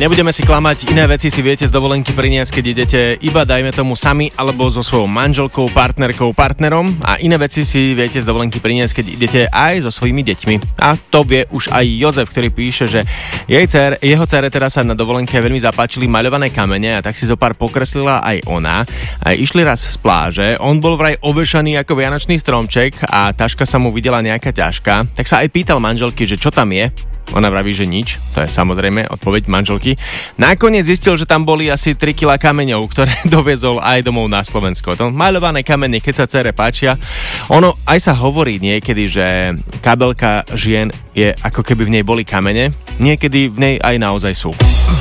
Nebudeme si klamať, iné veci si viete z dovolenky priniesť, keď idete iba, dajme tomu, sami alebo so svojou manželkou, partnerkou, partnerom, a iné veci si viete z dovolenky priniesť, keď idete aj so svojimi deťmi. A to vie už aj Jozef, ktorý píše, že jeho dcére teraz sa na dovolenke veľmi zapáčili maľované kamene, a tak si zo pár pokreslila aj ona. A išli raz z pláže, on bol vraj ovešaný ako vianočný stromček a taška sa mu videla nejaká ťažká, tak sa aj pýtal manželky, že čo tam je. Ona vraví, že nič. To je samozrejme odpoveď manželky. Nakoniec zistil, že tam boli asi 3 kg kameňov, ktoré doviezol aj domov na Slovensko. To maľované kamene, keď sa dcere páčia. Ono aj sa hovorí niekedy, že kabelka žien je ako keby v nej boli kamene. Niekedy v nej aj naozaj sú.